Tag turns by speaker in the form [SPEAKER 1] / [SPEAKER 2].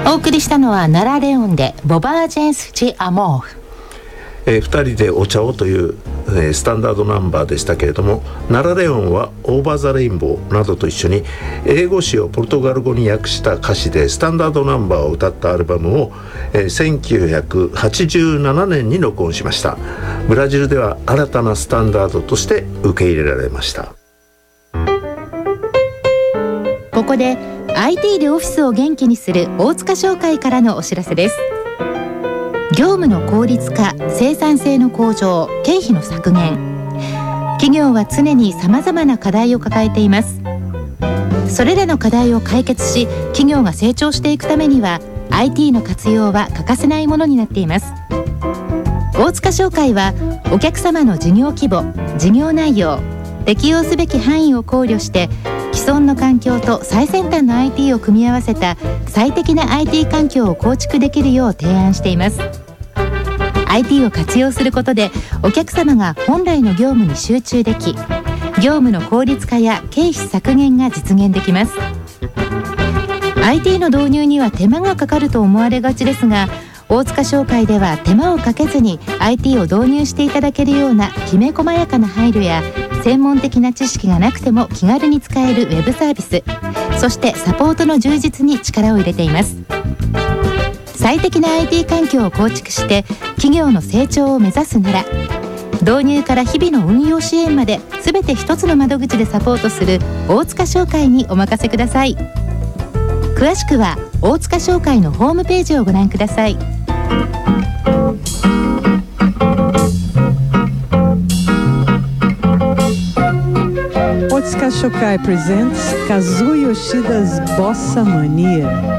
[SPEAKER 1] お送りしたのはナラレオンでボバージェンス・ジ・アモーフ。
[SPEAKER 2] 2人でお茶をという、スタンダードナンバーでしたけれども、ナラレオンはオーバーザレインボーなどと一緒に英語詞をポルトガル語に訳した歌詞でスタンダードナンバーを歌ったアルバムを、1987年に録音しました。ブラジルでは新たなスタンダードとして受け入れられました。
[SPEAKER 1] ここで IT でオフィスを元気にする大塚商会からのお知らせです。業務の効率化、生産性の向上、経費の削減。企業は常に様々な課題を抱えています。それらの課題を解決し、企業が成長していくためには IT の活用は欠かせないものになっています。大塚商会はお客様の事業規模、事業内容、適用すべき範囲を考慮して既存の環境と最先端の IT を組み合わせた最適な IT 環境を構築できるよう提案しています。 IT を活用することでお客様が本来の業務に集中でき、業務の効率化や経費削減が実現できます。 IT の導入には手間がかかると思われがちですが、大塚商会では手間をかけずに IT を導入していただけるようなきめ細やかな配慮や、専門的な知識がなくても気軽に使えるウェブサービス、そしてサポートの充実に力を入れています。最適な IT 環境を構築して企業の成長を目指すなら、導入から日々の運用支援まで全て一つの窓口でサポートする大塚商会にお任せください。詳しくは大塚商会のホームページをご覧ください。
[SPEAKER 3] Otsuka Shokai presents Kazuo Yoshida's Bossa Mania.